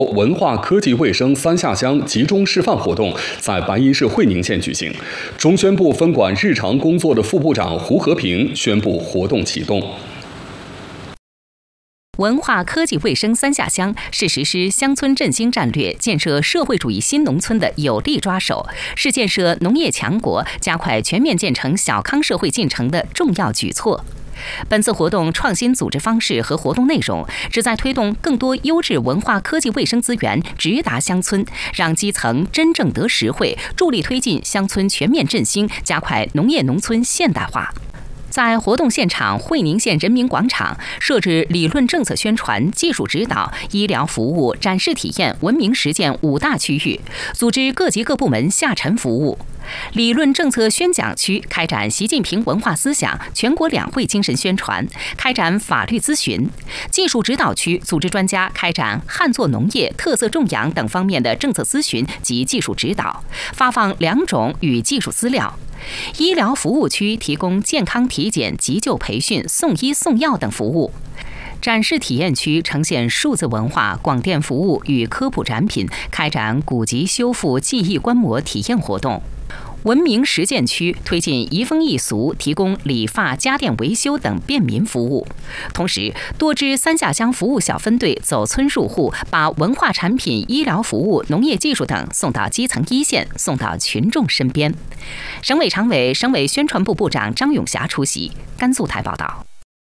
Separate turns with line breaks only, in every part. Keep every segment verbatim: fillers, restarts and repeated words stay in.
文化科技卫生三下乡集中示范活动在白衣市会宁县举行。中宣部分管日常工作的副部长胡和平宣布活动启动。
文化科技卫生三下乡是实施乡村振兴战略、建设社会主义新农村的有力抓手，是建设农业强国、加快全面建成小康社会进程的重要举措。本次活动创新组织方式和活动内容，旨在推动更多优质文化科技卫生资源直达乡村，让基层真正得实惠，助力推进乡村全面振兴，加快农业农村现代化。在活动现场，会宁县人民广场设置理论政策宣传、技术指导、医疗服务、展示体验、文明实践五大区域，组织各级各部门下沉服务。理论政策宣讲区开展习近平文化思想、全国两会精神宣传，开展法律咨询；技术指导区组织专家开展旱作农业、特色种养等方面的政策咨询及技术指导，发放良种与技术资料。医疗服务区提供健康体检、急救培训、送医送药等服务。展示体验区呈现数字文化、广电服务与科普展品，开展古籍修复、记忆观摩体验活动。文明实践区推进移风易俗，提供理发、家电维修等便民服务。同时，多支三下乡服务小分队走村入户，把文化产品、医疗服务、农业技术等送到基层一线，送到群众身边。省委常委、省委宣传部部长张永霞出席。甘肃台报道。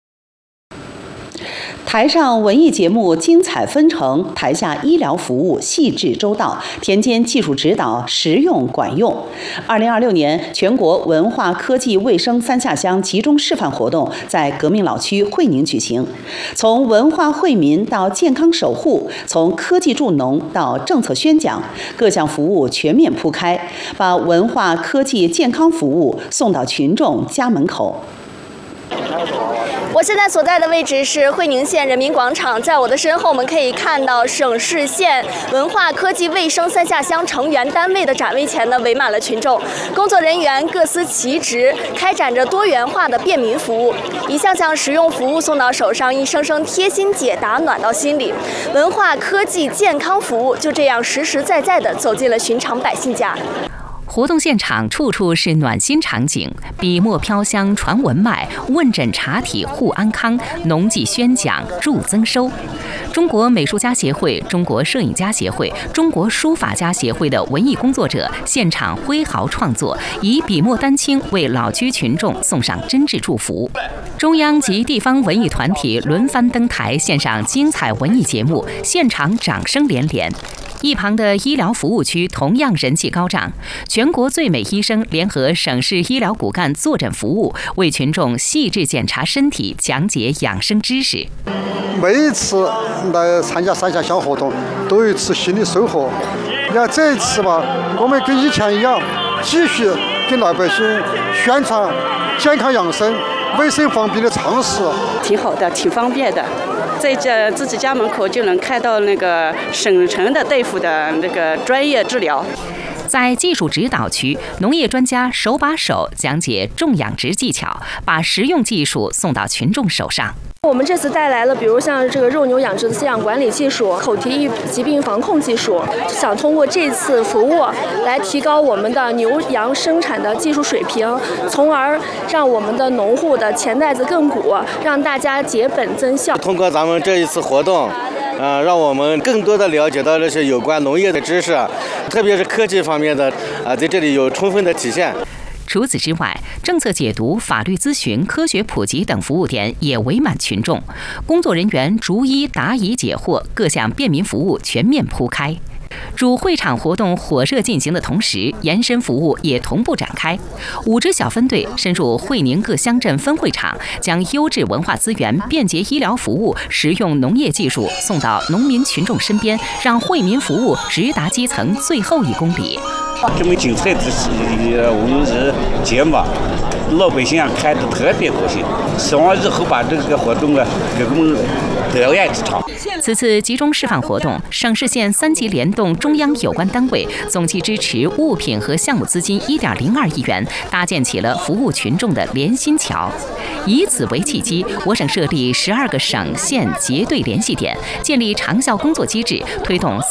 台上文艺节目精彩纷呈，台下医疗服务细致周到，田间技术指导实用管用。二零二六年全国文化科技卫生三下乡集中示范活动在革命老区会宁举行。从文化惠民到健康守护，从科技助农到政策宣讲，各项服务全面铺开，把文化科技健康服务送到群众家门口。
我现在所在的位置是会宁县人民广场，在我的身后，我们可以看到省市县文化科技卫生三下乡成员单位的展位前呢，围满了群众，工作人员各司其职，开展着多元化的便民服务，一项项实用服务送到手上，一声声贴心解答暖到心里。文化科技健康服务就这样实实在在地走进了寻常百姓家。
活动现场处处是暖心场景，笔墨飘香传文脉，问诊查体护安康，农技宣讲助增收。中国美术家协会、中国摄影家协会、中国书法家协会的文艺工作者现场挥毫创作，以笔墨丹青为老区群众送上真挚祝福。中央及地方文艺团体轮番登台献上精彩文艺节目，现场掌声连连。一旁的医疗服务区同样人气高涨，全国最美医生联合省市医疗骨干坐诊服务，为群众细致检查身体，讲解养生知识。
每一次来参加三下乡活动，都有一次新的收获。你看这一次吧，我们跟以前一样，继续给老百姓宣传健康养生、卫生方面的常识。
挺好的，挺方便的。在这自己家门口就能看到那个省城的大夫的那个专业治疗。
在技术指导区，农业专家手把手讲解种养殖技巧，把实用技术送到群众手上。
我们这次带来了，比如像这个肉牛养殖的饲养管理技术、口蹄疫疾病防控技术，想通过这次服务来提高我们的牛羊生产的技术水平，从而让我们的农户的钱袋子更鼓，让大家节本增效。
通过咱们这一次活动，呃，让我们更多的了解到这些有关农业的知识，特别是科技方面的，啊，在这里有充分的体现。
除此之外，政策解读、法律咨询、科学普及等服务点也围满群众，工作人员逐一答疑解惑，各项便民服务全面铺开。主会场活动火热进行的同时，延伸服务也同步展开。五支小分队深入会宁各乡镇分会场，将优质文化资源、便捷医疗服务、实用农业技术送到农民群众身边，让惠民服务直达基层最后一公里。
这么精彩的文艺节目，老百姓啊看得特别高兴，希望日后把这个活动啊给我们表演一场。
此次集中示范活动，省市县三级联动中央有关单位总计支持物品和项目资金一点零二亿元，搭建起了服务群众的连心桥。以此为契机，我省设立十二个省县结对联系点，建立长效工作机制，推动